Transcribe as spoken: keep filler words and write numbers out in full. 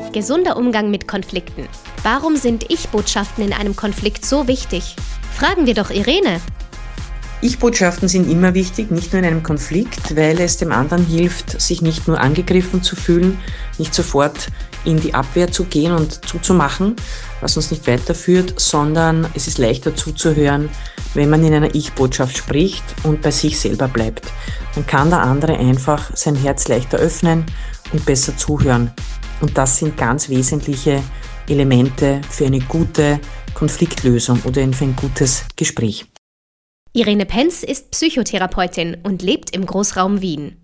Gesunder Umgang mit Konflikten. Warum sind Ich-Botschaften in einem Konflikt so wichtig? Fragen wir doch Irene. Ich-Botschaften sind immer wichtig, nicht nur in einem Konflikt, weil es dem anderen hilft, sich nicht nur angegriffen zu fühlen, nicht sofort in die Abwehr zu gehen und zuzumachen, was uns nicht weiterführt, sondern es ist leichter zuzuhören, wenn man in einer Ich-Botschaft spricht und bei sich selber bleibt. Dann kann der andere einfach sein Herz leichter öffnen und besser zuhören. Und das sind ganz wesentliche Elemente für eine gute Konfliktlösung oder für ein gutes Gespräch. Irene Penz ist Psychotherapeutin und lebt im Großraum Wien.